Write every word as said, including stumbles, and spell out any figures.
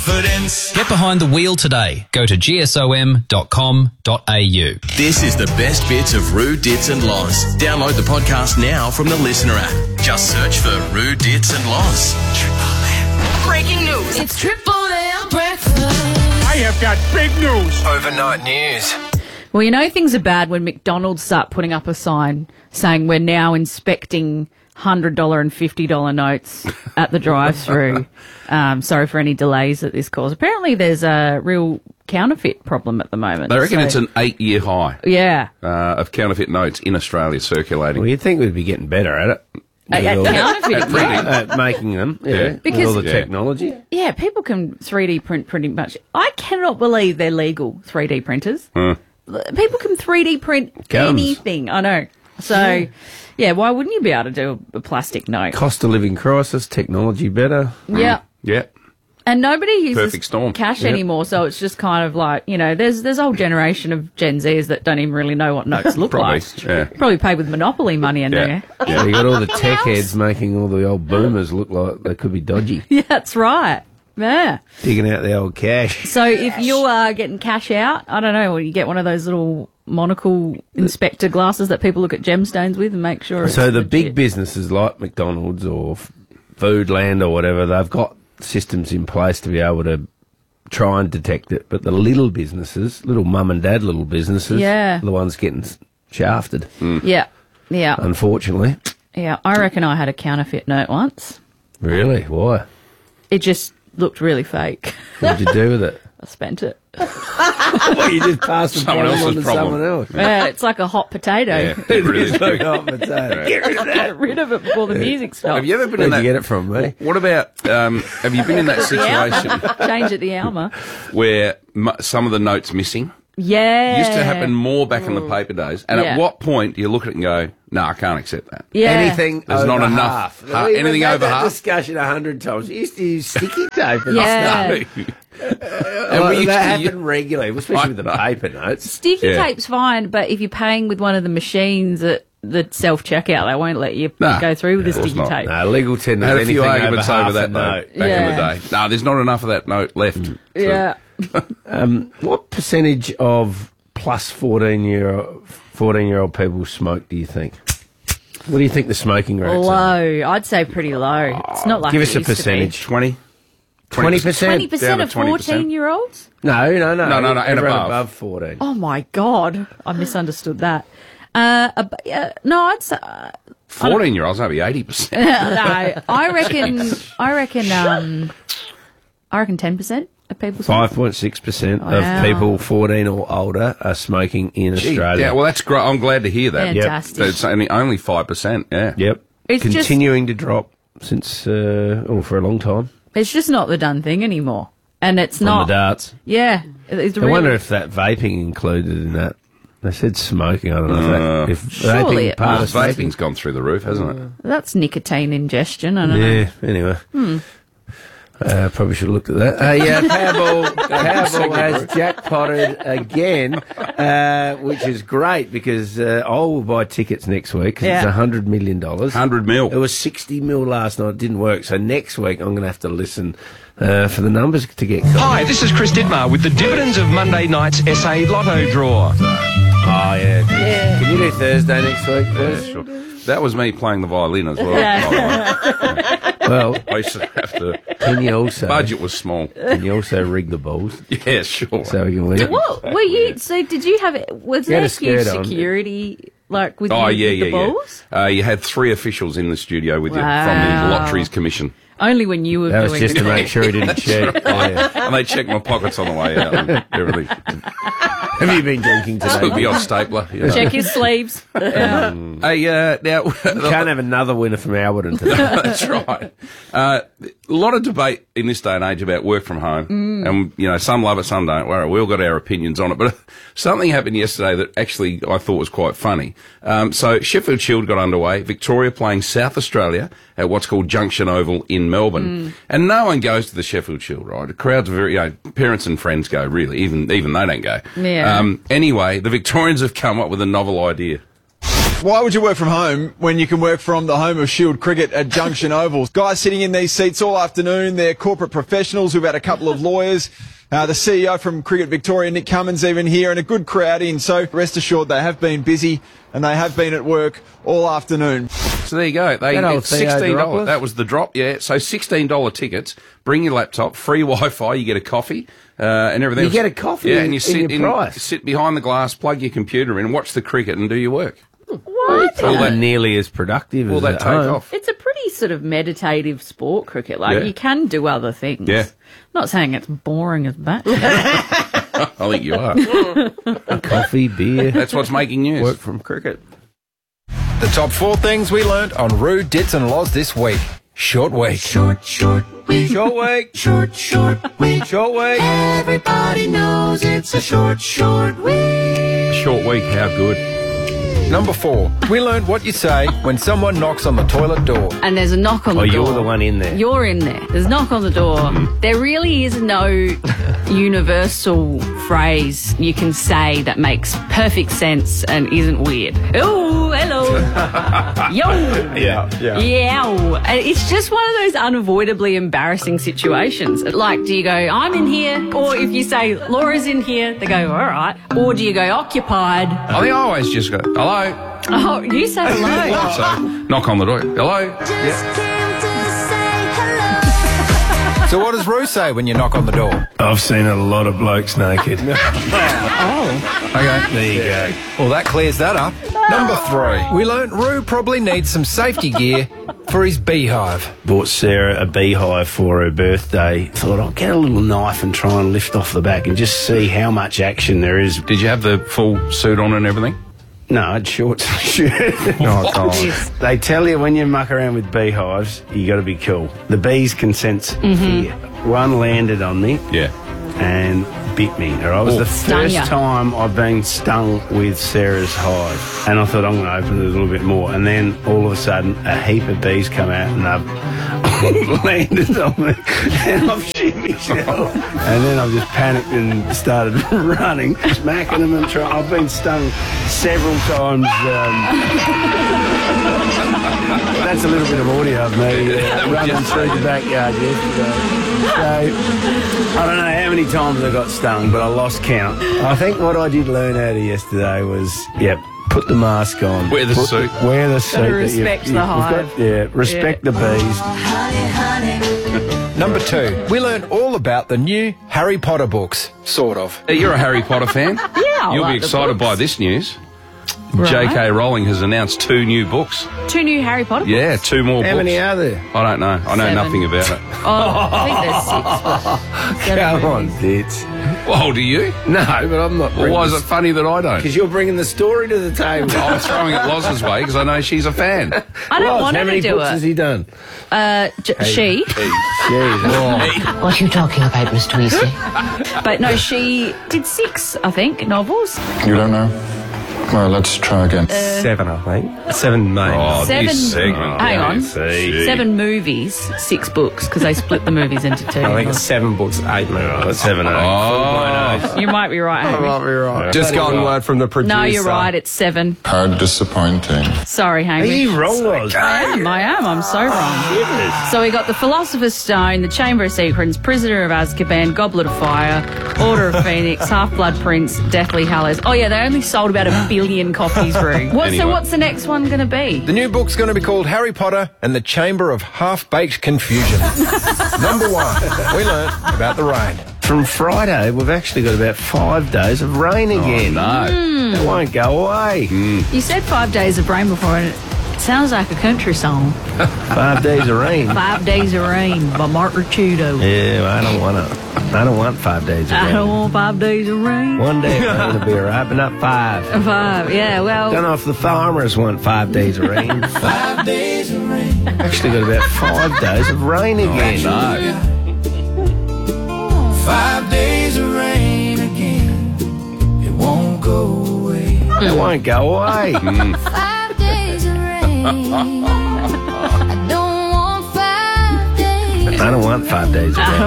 confidence. Get behind the wheel today. Go to g s o m dot com dot a u. This is the best bits of Roo, Dits and Loz. Download the podcast now from the Listener app. Just search for Roo, Dits and Loz. Triple M. Breaking news. It's Triple M breakfast. I have got big news. Overnight news. Well, you know things are bad when McDonald's start putting up a sign saying we're now inspecting one hundred dollars and fifty dollars notes at the drive-thru. um, sorry for any delays that this caused. Apparently there's a real counterfeit problem at the moment. They reckon so, it's an eight-year high yeah. uh, of counterfeit notes in Australia circulating. Well, you'd think we'd be getting better at it. At, at With all- counterfeiting, yeah. at making them, yeah. Yeah. With Because- all the Yeah. technology. Yeah, people can three D print pretty much. I cannot believe they're legal, three D printers. Hmm. People can three D print Gums. anything. I know. So, yeah, why wouldn't you be able to do a, a plastic note? Cost of living crisis, technology better. Yeah. Yeah. And nobody uses Perfect storm. cash Yep. anymore, so it's just kind of like, you know, there's there's a whole generation of Gen Zers that don't even really know what notes look Probably, like. yeah. Probably paid with Monopoly money in Yeah. there. So you got all the tech heads making all the old boomers look like they could be dodgy, Yeah, that's right. Yeah. digging out the old cash. So if you are getting cash out, I don't know, you get one of those little monocle inspector glasses that people look at gemstones with and make sure it's So the legit. big businesses like McDonald's or F- Foodland or whatever, they've got systems in place to be able to try and detect it. But the little businesses, little mum and dad little businesses, Yeah. are the ones getting s- shafted, Yeah. Yeah. unfortunately. Yeah. I reckon I had a counterfeit note once. Really? Why? It just looked really fake. What'd you do with it? I spent it. Well, you just passed the Someone problem on else's to problem. someone else. Yeah, it's like a hot potato. Yeah. It really is quick. Hot potato. Get rid of that. Get rid of it before the music stops. Have you ever been Where'd in you that? get it from, me? What about, um, have you been in that The situation Alma. Change it the Alma. where m- some of the notes missing? Yeah. Used to happen more back in the paper days. And Yeah. at what point do you look at it and go, no, I can't accept that? Yeah. Anything There's over not enough. half. Ha- We've anything had over that half? discussion a hundred times. You used to use sticky tape and Yeah. stuff. And Well, we used that to happened regularly, especially with the I know. paper notes. Sticky Yeah. tape's fine, but if you're paying with one of the machines at the self-checkout, they won't let you Nah. go through with the of course sticky not. tape. No, legal tender. I had a anything few over arguments half over that a note note. back in the Yeah. day. No, there's not enough of that note left. So- Yeah. What percentage of plus fourteen year fourteen year old people smoke? Do you think? What do you think the smoking rates are? Low. I'd say pretty low. It's not like Give it us a used to be. percentage. twenty? Twenty percent. twenty percent Down of to twenty percent. fourteen-year-olds? No, no, no, No, no, no, and Everyone above. above fourteen. Oh, my God. I misunderstood that. Uh, ab- uh, no, I'd say... Uh, fourteen-year-olds, maybe eighty percent. no, I reckon... I reckon... Um, I reckon ten percent of people smoke. Five point six percent Wow. of people fourteen or older are smoking in Australia. Yeah, well, that's great. I'm glad to hear that. Fantastic. So it's only, only five percent, yeah. Yep. It's just- Continuing to drop since, uh, oh, for a long time. It's just not the done thing anymore. And it's On not... the darts. Yeah. It's I really, wonder if that vaping included in that. They said smoking. I don't know Uh, if that. If surely vaping it part Oh, of smoking. vaping's gone through the roof, hasn't it? That's nicotine ingestion. I don't know. Yeah. Anyway. Hmm. Uh, probably should have looked at that. Uh, yeah, Powerball, Powerball has jackpotted again, uh, which is great because uh, I will buy tickets next week because Yeah. it's one hundred million dollars. one hundred mil. It was sixty mil last night. It didn't work. So next week I'm going to have to listen uh, for the numbers to get caught. Hi, this is Chris Didmar with the dividends of Monday night's S A Lotto draw. Oh, yeah. Can you do Thursday next week, Yeah, please? sure. That was me playing the violin as well. by the way. Well, I used to have to... can you also, Budget was small. can you also rig the balls Yeah, sure. so we can win? What were you? So did you have? Was You had there a huge skirt on. security like with, Oh, you, yeah, with yeah, the balls? yeah. Uh, you had three officials in the studio with you from Wow. the Lotteries Commission. Only when you were That was doing just it. to make sure he didn't cheat. Yeah. And they checked my pockets on the way out and everything. Have you been drinking Took today? the odd stapler. You know. Check his sleeves. Yeah. Hey, uh, now... Can't have another winner from Alberton today. That's right. Uh, a lot of debate in this day and age about work from home. Mm. And, you know, some love it, some don't. Well, we all got our opinions on it. But something happened yesterday that actually I thought was quite funny. Um, so Sheffield Shield got underway. Victoria playing South Australia at what's called Junction Oval in Melbourne. Mm. And no one goes to the Sheffield Shield, right? The crowds are very, you know, parents and friends go, really. Even, even they don't go. Yeah. Um, anyway, the Victorians have come up with a novel idea. Why would you work from home when you can work from the home of Shield Cricket at Junction Oval? Guys sitting in these seats all afternoon, they're corporate professionals. We've had a couple of lawyers. Uh, the C E O from Cricket Victoria, Nick Cummins, even here, and a good crowd in. So rest assured they have been busy and they have been at work all afternoon. So there you go. They That old it's sixteen dollars. Theo That was the drop, yeah. So sixteen dollars tickets. Bring your laptop, free Wi-Fi. You get a coffee uh, and everything. You else. get a coffee yeah, in- and you in sit your price. sit behind the glass, plug your computer in, watch the cricket, and do your work. What? Will that- nearly as productive Will as that at take home. off? It's a pretty sort of meditative sport, cricket. Like, Yeah. you can do other things. Yeah. Not saying it's boring as bat. I think you are. Coffee, beer. That's what's making news. Work from cricket. The top four things we learnt on Roo, Dits and Loz this week. Short week. Short, short week. Short week. Short, short week. Short week. Everybody knows it's a short, short week. Short week, how good. Number four, we learned what you say when someone knocks on the toilet door. And there's a knock on the Oh, door. you're the one in there. You're in there. There's a knock on the door. Mm-hmm. There really is no universal phrase you can say that makes perfect sense and isn't weird. Oh, hello. Yo. Yeah, yeah. Yeah. And it's just one of those unavoidably embarrassing situations. Like, do you go, I'm in here? Or if you say, Laura's in here, they go, all right. Or do you go, occupied? I think I always just go, hello. Oh, you say hello. So, knock on the door. Hello. So what does Roo say when you knock on the door? I've seen a lot of blokes naked. Oh. Okay. There you go. Well, that clears that up. Number three, we learnt Roo probably needs some safety gear for his beehive. Bought Sarah a beehive for her birthday. Thought I'll get a little knife and try and lift off the back and just see how much action there is. Did you have the full suit on and everything? No, I had shorts and a shirt. Oh, God. They tell you when you muck around with beehives, you got to be cool. The bees can sense fear. One landed on me Yeah. and bit me. Or I was Oh. the Stung first ya. time I've been stung with Sarah's hive. And I thought I'm going to open it a little bit more. And then all of a sudden, a heap of bees come out and they've landed on me. And I've shit myself. And then I've just panicked and started running, smacking them and trying. I've been stung several times. Um, that's a little bit of audio of me uh, running through the backyard yesterday. So, I don't know how many times I got stung, but I lost count. I think what I did learn out of yesterday was, yep, put the mask on. Wear the Put- suit. Wear the suit. that you've- respect the you've hive. got- yeah, respect the bees. Number two, we learnt all about the new Harry Potter books. Sort of. Hey, you're a Harry Potter fan? Yeah, I You'll like be the excited books. by this news. Right. J K Rowling has announced two new books. Two new Harry Potter books. Yeah, two more How books. many are there? I don't know. I know Seven. nothing about it. Oh, I think there's six. But seven Come on, movies. Dits. Well, do you? No, but I'm not. Well, why is it funny that I don't? Because you're bringing the story to the table. I was throwing it Loz's way because I know she's a fan. I don't Loz, want how her many to do books it. has he done? Uh, j- she, Jeez. What are you talking about, Mister Weasley? but no, she did six, I think, novels. You don't know? Well, let's try again. Seven, I think. Seven names. Oh, Seven- this segment. Hang on. See. Seven movies, six books, because they split the movies into two. I think it's seven books, eight movies. Seven, eight. Oh. You might be right, Hamish. be right. Just gotten word from the producer. No, you're right. It's seven. How disappointing. Sorry, Are Hamish. you wrong, Loz? I am. I am. I'm so wrong. So we got the Philosopher's Stone, the Chamber of Secrets, Prisoner of Azkaban, Goblet of Fire, Order of Phoenix, Half-Blood Prince, Deathly Hallows. Oh yeah, they only sold about a billion copies, Roo. What? Anyway. So what's the next one going to be? The new book's going to be called Harry Potter and the Chamber of Half-Baked Confusion. Number one, we learnt about the rain. From Friday, we've actually got about five days of rain again. No. It won't go away. You said five days of rain before, and it sounds like a country song. Five days of rain. Five Days of Rain by Mark Rucciuto. Yeah, well, I don't want to. I don't want five days of I rain. don't want five days of rain. One day it's going to be all right, but not five. Five, yeah, well. Don't know if the farmers want five days of rain. Five days of rain. Actually got about five days of rain again. No. Five days of rain again. It won't go away. It won't go away. Five days of rain. I don't want five days. I don't want five days of rain.